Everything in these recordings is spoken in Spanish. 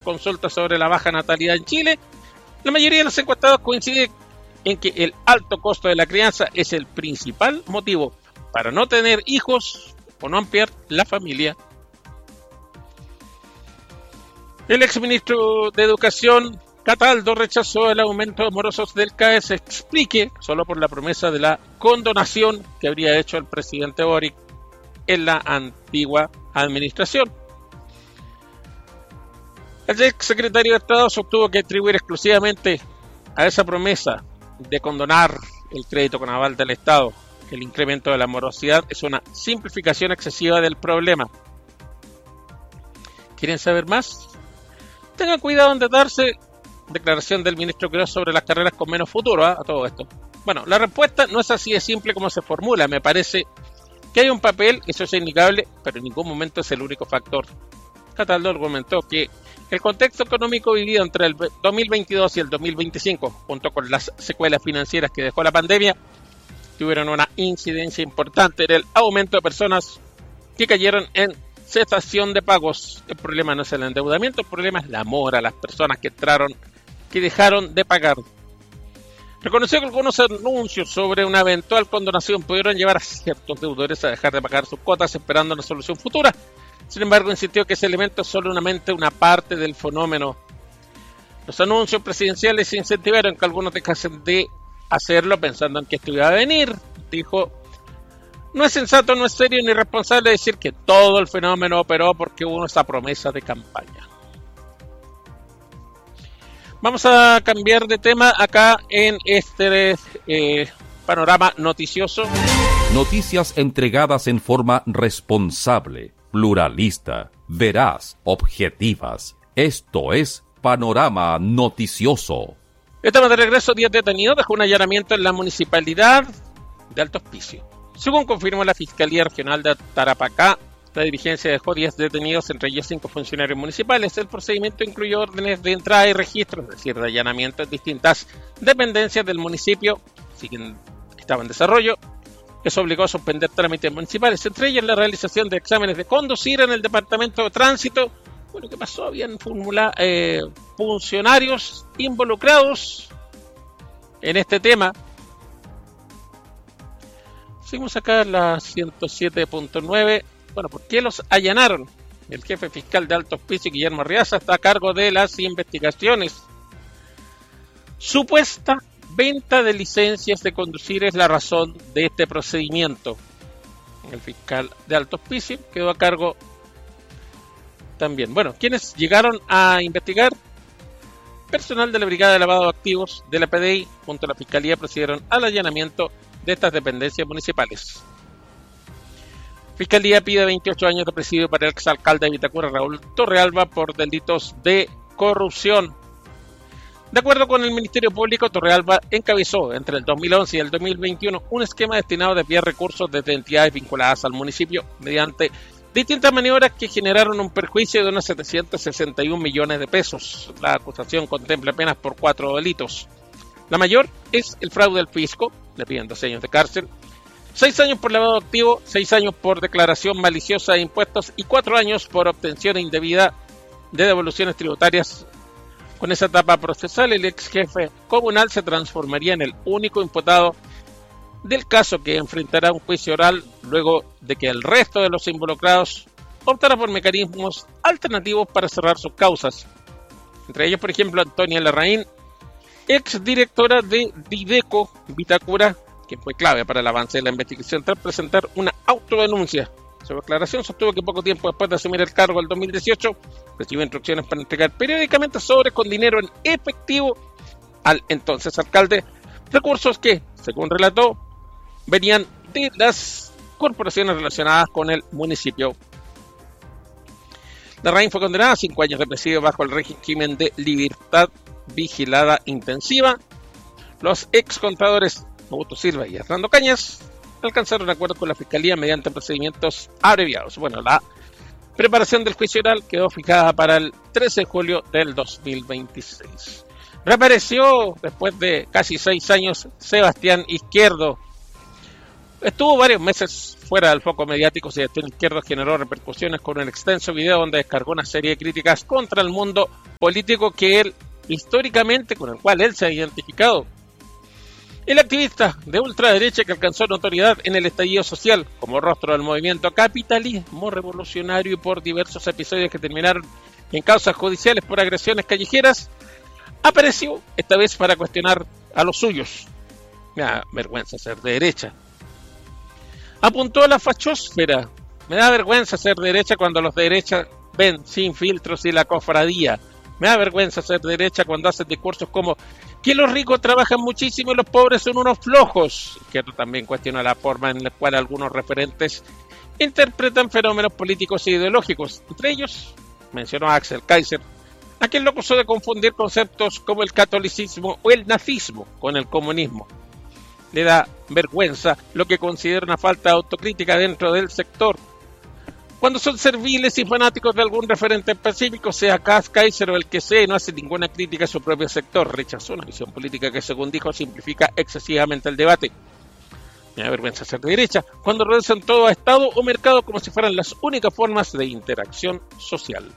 consulta sobre la baja natalidad en Chile, la mayoría de los encuestados coincide en que el alto costo de la crianza es el principal motivo para no tener hijos o no ampliar la familia. El exministro de Educación, Cataldo, rechazó el aumento de morosos del CAE se explique solo por la promesa de la condonación que habría hecho el presidente Boric en la antigua administración. El exsecretario de Estado sostuvo que atribuir exclusivamente a esa promesa de condonar el crédito con aval del Estado el incremento de la morosidad es una simplificación excesiva del problema. ¿Quieren saber más? Tengan cuidado en darse. Declaración del ministro Quirós sobre las carreras con menos futuro, a todo esto. Bueno, la respuesta no es así de simple como se formula. Me parece que hay un papel, eso es innegable, pero en ningún momento es el único factor. Cataldo argumentó que el contexto económico vivido entre el 2022 y el 2025, junto con las secuelas financieras que dejó la pandemia, tuvieron una incidencia importante en el aumento de personas que cayeron en cesación de pagos. El problema no es el endeudamiento, el problema es la mora, las personas que dejaron de pagar. Reconoció que algunos anuncios sobre una eventual condonación pudieron llevar a ciertos deudores a dejar de pagar sus cuotas esperando una solución futura. Sin embargo, insistió que ese elemento es solamente una parte del fenómeno. Los anuncios presidenciales incentivaron que algunos dejasen de hacerlo pensando en que esto iba a venir. Dijo: no es sensato, no es serio ni responsable decir que todo el fenómeno operó porque hubo esa promesa de campaña. Vamos a cambiar de tema acá en este panorama noticioso. Noticias entregadas en forma responsable, pluralista, veraz, objetivas. Esto es Panorama Noticioso. Estamos de regreso. 10 detenidos dejó un allanamiento en la municipalidad de Alto Hospicio. Según confirmó la Fiscalía Regional de Tarapacá, la dirigencia dejó 10 detenidos, entre ellos 5 funcionarios municipales. El procedimiento incluyó órdenes de entrada y registro, es decir, de allanamiento en distintas dependencias del municipio, estaba en desarrollo. Eso obligó a suspender trámites municipales, entre ellos la realización de exámenes de conducir en el departamento de tránsito. Bueno, ¿qué pasó? Habían funcionarios involucrados en este tema. Seguimos acá en la 107.9. Bueno, ¿por qué los allanaron? El jefe fiscal de Alto Hospicio, Guillermo Arriaza, está a cargo de las investigaciones. Supuesta venta de licencias de conducir es la razón de este procedimiento. El fiscal de Alto Hospicio quedó a cargo también. Bueno, ¿quiénes llegaron a investigar? Personal de la Brigada de Lavado de Activos de la PDI junto a la Fiscalía procedieron al allanamiento de estas dependencias municipales. Fiscalía pide 28 años de presidio para el exalcalde de Vitacura, Raúl Torrealba, por delitos de corrupción. De acuerdo con el Ministerio Público, Torrealba encabezó entre el 2011 y el 2021 un esquema destinado a desviar recursos desde entidades vinculadas al municipio mediante distintas maniobras que generaron un perjuicio de unos 761 millones de pesos. La acusación contempla penas por 4 delitos. La mayor es el fraude al fisco, le piden 12 años de cárcel, 6 años por lavado activo, 6 años por declaración maliciosa de impuestos y 4 años por obtención indebida de devoluciones tributarias. Con esa etapa procesal, el ex jefe comunal se transformaría en el único imputado del caso que enfrentará un juicio oral luego de que el resto de los involucrados optara por mecanismos alternativos para cerrar sus causas. Entre ellos, por ejemplo, Antonia Larraín, ex directora de Dideco Vitacura, que fue clave para el avance de la investigación tras presentar una autodenuncia. Su declaración sostuvo que poco tiempo después de asumir el cargo el 2018, recibió instrucciones para entregar periódicamente sobres con dinero en efectivo al entonces alcalde, recursos que, según relató, venían de las corporaciones relacionadas con el municipio. Larraín fue condenada a 5 años de presidio bajo el régimen de libertad vigilada intensiva. Los ex contadores Augusto Silva y Hernando Cañas alcanzaron acuerdo con la Fiscalía mediante procedimientos abreviados. Bueno, la preparación del juicio oral quedó fijada para el 13 de julio del 2026. Reapareció después de casi 6 años Sebastián Izquierdo. Estuvo varios meses fuera del foco mediático. Si Sebastián Izquierdo generó repercusiones con un extenso video donde descargó una serie de críticas contra el mundo político que él, históricamente, con el cual él se ha identificado. El activista de ultraderecha que alcanzó notoriedad en el estallido social como rostro del movimiento capitalismo revolucionario y por diversos episodios que terminaron en causas judiciales por agresiones callejeras, apareció esta vez para cuestionar a los suyos. Me da vergüenza ser de derecha. Apuntó a la fachosfera. Me da vergüenza ser de derecha cuando los de derecha ven sin filtros y la cofradía. Me da vergüenza ser de derecha cuando hacen discursos como que los ricos trabajan muchísimo y los pobres son unos flojos. Que también cuestiona la forma en la cual algunos referentes interpretan fenómenos políticos e ideológicos. Entre ellos, mencionó a Axel Kaiser, a quien lo acusó de confundir conceptos como el catolicismo o el nazismo con el comunismo. Le da vergüenza lo que considera una falta de autocrítica dentro del sector. Cuando son serviles y fanáticos de algún referente específico, sea Kaiser o el que sea, y no hace ninguna crítica a su propio sector, rechazó una visión política que, según dijo, simplifica excesivamente el debate. Me da vergüenza ser de derecha cuando reducen todo a Estado o mercado como si fueran las únicas formas de interacción social.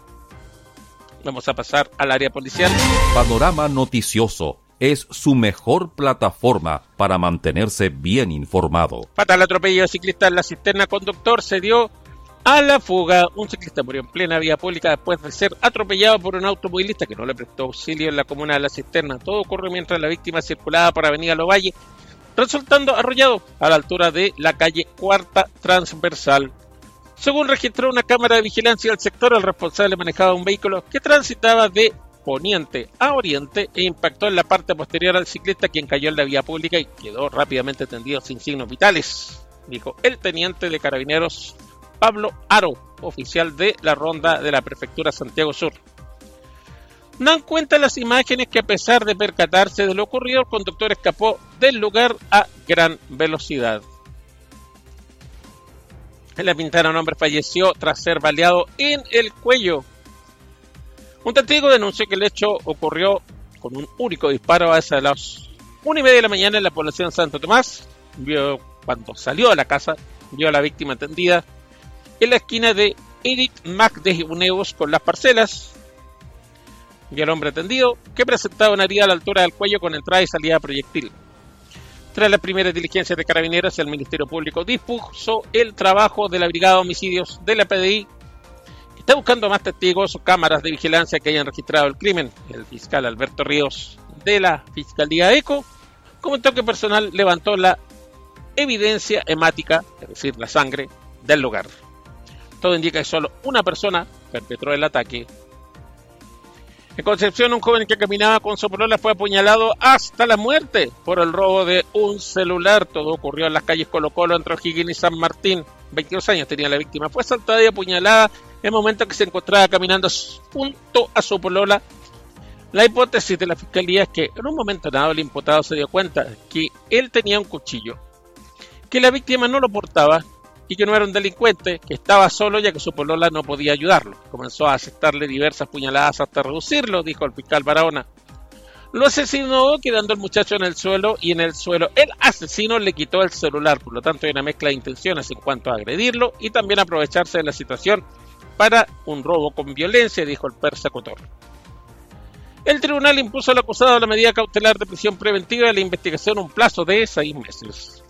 Vamos a pasar al área policial. Panorama Noticioso es su mejor plataforma para mantenerse bien informado. Fatal atropello de ciclista en la cisterna. Conductor se dio a la fuga. Un ciclista murió en plena vía pública después de ser atropellado por un automovilista que no le prestó auxilio en la comuna de La Cisterna. Todo ocurre mientras la víctima circulaba por Avenida Lovalle, resultando arrollado a la altura de la calle Cuarta Transversal. Según registró una cámara de vigilancia del sector, el responsable manejaba un vehículo que transitaba de poniente a oriente e impactó en la parte posterior al ciclista, quien cayó en la vía pública y quedó rápidamente tendido sin signos vitales, dijo el teniente de carabineros Pablo Aro, oficial de la ronda de la prefectura Santiago Sur. Dan cuenta las imágenes que, a pesar de percatarse de lo ocurrido, el conductor escapó del lugar a gran velocidad. En La Pintana, un hombre falleció tras ser baleado en el cuello. Un testigo denunció que el hecho ocurrió con un único disparo a esa de las 1:30 de la mañana en la población Santo Tomás. Cuando salió de la casa, vio a la víctima tendida en la esquina de Eric Mac de Uneus con las parcelas. Vio al hombre tendido, que presentaba una herida a la altura del cuello con entrada y salida de proyectil. Tras las primeras diligencias de carabineros, el Ministerio Público dispuso el trabajo de la Brigada de Homicidios de la PDI. Está buscando más testigos o cámaras de vigilancia que hayan registrado el crimen. El fiscal Alberto Ríos de la Fiscalía ECO comentó que personal levantó la evidencia hemática, es decir, la sangre, del lugar. Todo indica que solo una persona perpetró el ataque. En Concepción, un joven que caminaba con su polola fue apuñalado hasta la muerte por el robo de un celular. Todo ocurrió en las calles Colo Colo, entre O'Higgins y San Martín. 22 años tenía la víctima. Fue asaltada y apuñalada en el momento que se encontraba caminando junto a su polola. La hipótesis de la fiscalía es que en un momento dado el imputado se dio cuenta que él tenía un cuchillo, que la víctima no lo portaba y que no era un delincuente, que estaba solo ya que su polola no podía ayudarlo. Comenzó a aceptarle diversas puñaladas hasta reducirlo, dijo el fiscal Barahona. Lo asesinó quedando el muchacho en el suelo, y en el suelo el asesino le quitó el celular. Por lo tanto, hay una mezcla de intenciones en cuanto a agredirlo y también aprovecharse de la situación para un robo con violencia, dijo el persecutor. El tribunal impuso al acusado la medida cautelar de prisión preventiva y la investigación un plazo de 6 meses.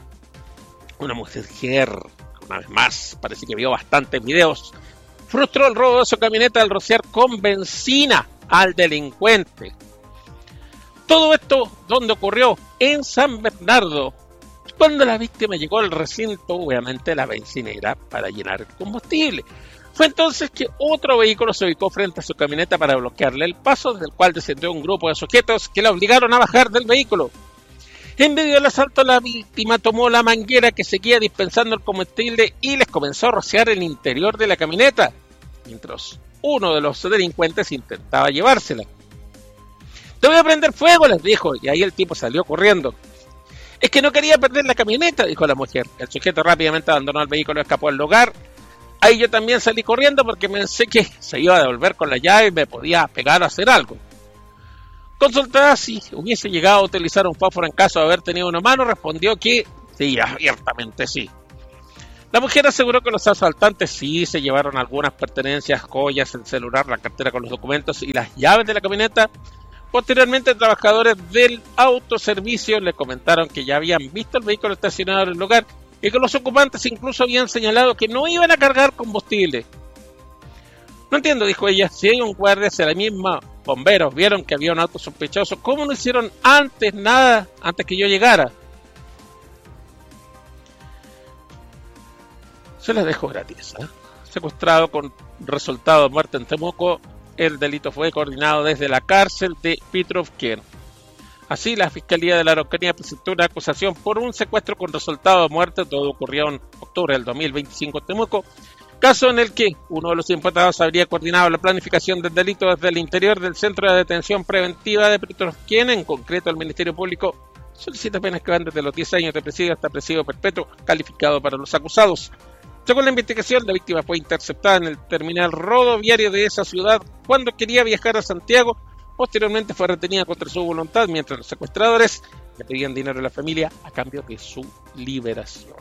Una mujer, una vez más, parece que vio bastantes videos, frustró el robo de su camioneta al rociar con benzina al delincuente. Todo esto, ¿dónde ocurrió? En San Bernardo. Cuando la víctima llegó al recinto, obviamente la bencinera para llenar el combustible. Fue entonces que otro vehículo se ubicó frente a su camioneta para bloquearle el paso, desde el cual descendió un grupo de sujetos que la obligaron a bajar del vehículo. En medio del asalto, la víctima tomó la manguera que seguía dispensando el combustible y les comenzó a rociar el interior de la camioneta, mientras uno de los delincuentes intentaba llevársela. «Te voy a prender fuego», les dijo, y ahí el tipo salió corriendo. «Es que no quería perder la camioneta», dijo la mujer. El sujeto rápidamente abandonó el vehículo y escapó al lugar. Ahí yo también salí corriendo porque pensé que se iba a devolver con la llave y me podía pegar o hacer algo. Consultada si hubiese llegado a utilizar un fósforo en caso de haber tenido una mano, respondió que Sí, abiertamente sí. La mujer aseguró que los asaltantes sí se llevaron algunas pertenencias, joyas, el celular, la cartera con los documentos y las llaves de la camioneta. Posteriormente, trabajadores del autoservicio le comentaron que ya habían visto el vehículo estacionado en el lugar y que los ocupantes incluso habían señalado que no iban a cargar combustible. No entiendo, dijo ella, si hay un guardia, si la misma bomberos vieron que había un auto sospechoso, ¿cómo no hicieron nada antes que yo llegara? Se las dejo gratis, ¿eh? Secuestrado con resultado de muerte en Temuco, el delito fue coordinado desde la cárcel de Petrovsk. Así, la Fiscalía de la Araucanía presentó una acusación por un secuestro con resultado de muerte. Todo ocurrió en octubre del 2025 en Temuco, caso en el que uno de los imputados habría coordinado la planificación del delito desde el interior del Centro de Detención Preventiva de Petrovsk. En concreto, el Ministerio Público solicita penas que van desde los 10 años de presidio hasta presidio perpetuo, calificado para los acusados. Según la investigación, la víctima fue interceptada en el terminal rodoviario de esa ciudad cuando quería viajar a Santiago. Posteriormente fue retenida contra su voluntad, mientras los secuestradores le pedían dinero a la familia a cambio de su liberación.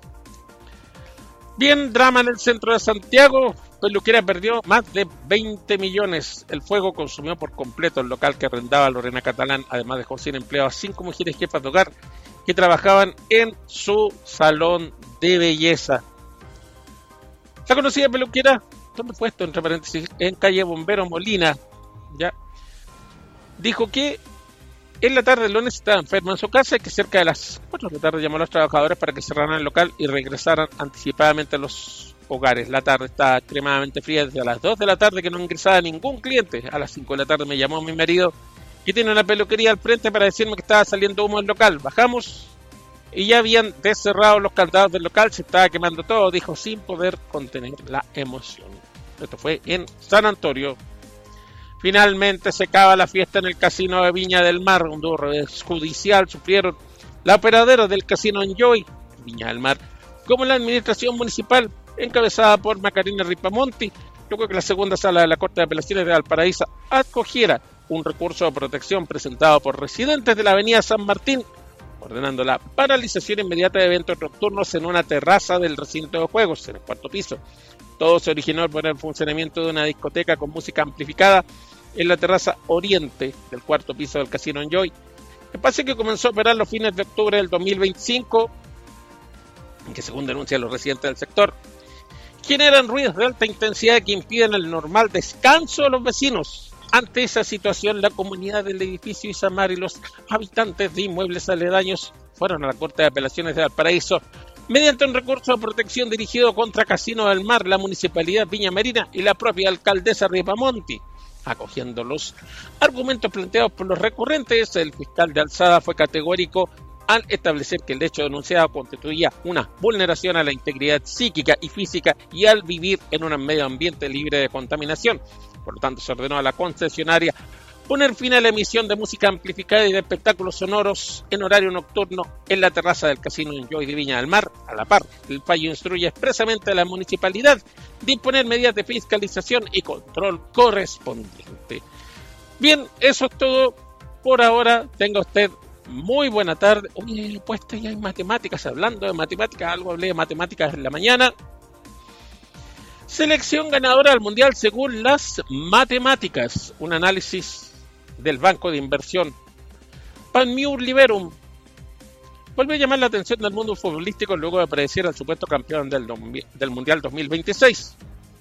Bien, drama en el centro de Santiago. Peluquera perdió más de 20 millones. El fuego consumió por completo el local que arrendaba Lorena Catalán. Además dejó sin empleo a 5 mujeres jefas de hogar que trabajaban en su salón de belleza. La conocida peluquera, ¿dónde puesto entre paréntesis? En calle Bombero Molina, ya dijo que en la tarde el lunes estaba enferma en su casa y que cerca de las 4 de la tarde llamó a los trabajadores para que cerraran el local y regresaran anticipadamente a los hogares. La tarde estaba extremadamente fría, desde las 2 de la tarde que no ingresaba ningún cliente. A las 5 de la tarde me llamó mi marido, que tiene una peluquería al frente, para decirme que estaba saliendo humo del local. Bajamos y ya habían descerrado los candados del local, se estaba quemando todo, dijo, sin poder contener la emoción. Esto fue en San Antonio. Finalmente se acaba la fiesta en el casino de Viña del Mar. Un duro revés judicial sufrieron la operadora del casino Enjoy, Viña del Mar, como la administración municipal, encabezada por Macarena Ripamonti, luego que la segunda sala de la Corte de Apelaciones de Valparaíso acogiera un recurso de protección presentado por residentes de la avenida San Martín, ordenando la paralización inmediata de eventos nocturnos en una terraza del recinto de juegos, en el 4º piso. Todo se originó por el funcionamiento de una discoteca con música amplificada en la terraza oriente del 4º piso del Casino Enjoy, espacio que comenzó a operar los fines de octubre del 2025, que según denuncian los residentes del sector, generan ruidos de alta intensidad que impiden el normal descanso de los vecinos. Ante esa situación, la comunidad del edificio Isamar y los habitantes de inmuebles aledaños fueron a la Corte de Apelaciones de Valparaíso mediante un recurso de protección dirigido contra Casino del Mar, la Municipalidad Viña Marina y la propia alcaldesa Ripamonti. Acogiendo los argumentos planteados por los recurrentes, el fiscal de alzada fue categórico al establecer que el hecho denunciado constituía una vulneración a la integridad psíquica y física y al vivir en un medio ambiente libre de contaminación. Por lo tanto, se ordenó a la concesionaria poner fin a la emisión de música amplificada y de espectáculos sonoros en horario nocturno en la terraza del Casino Enjoy de Viña del Mar. A la par, el fallo instruye expresamente a la municipalidad de imponer medidas de fiscalización y control correspondiente. Bien, eso es todo por ahora. Tenga usted muy buena tarde. Oye, pues ya hay matemáticas. Hablando de matemáticas, algo hablé de matemáticas en la mañana. Selección ganadora del Mundial según las matemáticas. Un análisis del banco de inversión Panmure Liberum vuelve a llamar la atención del mundo futbolístico luego de predecir al supuesto campeón del Mundial 2026.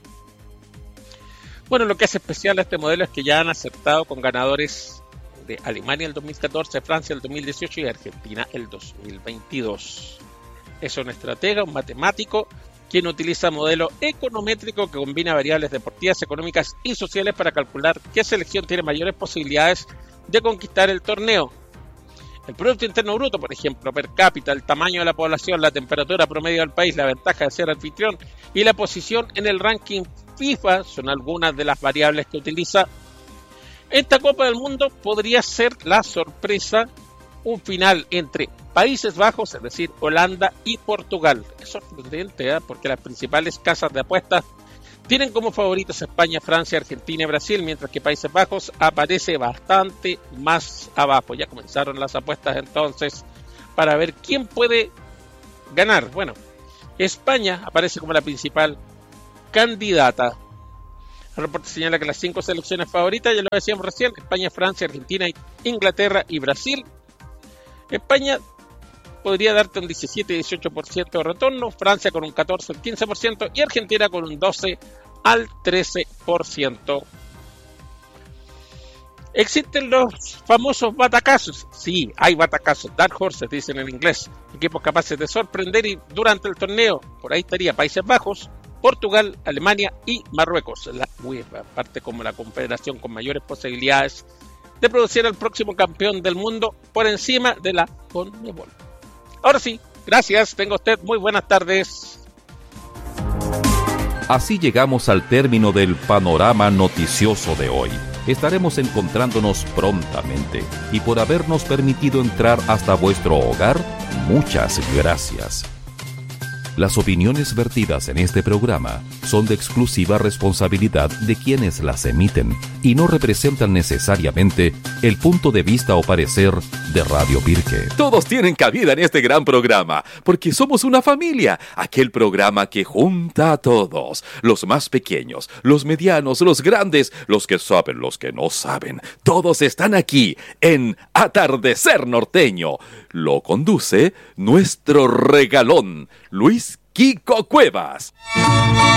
Bueno, lo que hace especial a este modelo es que ya han acertado con ganadores de Alemania el 2014, Francia el 2018 y Argentina el 2022. Es un estratega, un matemático, quien utiliza modelo econométrico que combina variables deportivas, económicas y sociales para calcular qué selección tiene mayores posibilidades de conquistar el torneo. El Producto Interno Bruto, por ejemplo, per cápita, el tamaño de la población, la temperatura promedio del país, la ventaja de ser anfitrión y la posición en el ranking FIFA son algunas de las variables que utiliza. Esta Copa del Mundo podría ser la sorpresa, un final entre Países Bajos, es decir, Holanda y Portugal. Es sorprendente, porque las principales casas de apuestas tienen como favoritos España, Francia, Argentina y Brasil, mientras que Países Bajos aparece bastante más abajo. Ya comenzaron las apuestas entonces para ver quién puede ganar. Bueno, España aparece como la principal candidata. El reporte señala que las 5 selecciones favoritas, ya lo decíamos recién, España, Francia, Argentina, Inglaterra y Brasil. España podría darte un 17-18% de retorno, Francia con un 14-15% y Argentina con un 12 al 13%. ¿Existen los famosos batacazos? Sí, hay batacazos, dark horses dicen en inglés, equipos capaces de sorprender y durante el torneo. Por ahí estaría Países Bajos, Portugal, Alemania y Marruecos. La UEFA parte como la confederación con mayores posibilidades de producir al próximo campeón del mundo por encima de la CONMEBOL. Ahora sí, gracias, tenga usted muy buenas tardes. Así llegamos al término del panorama noticioso de hoy. Estaremos encontrándonos prontamente y por habernos permitido entrar hasta vuestro hogar, muchas gracias. Las opiniones vertidas en este programa son de exclusiva responsabilidad de quienes las emiten y no representan necesariamente el punto de vista o parecer de Radio Pirque. Todos tienen cabida en este gran programa, porque somos una familia, aquel programa que junta a todos, los más pequeños, los medianos, los grandes, los que saben, los que no saben, todos están aquí en Atardecer Norteño. Lo conduce nuestro regalón, Luis Kiko Cuevas.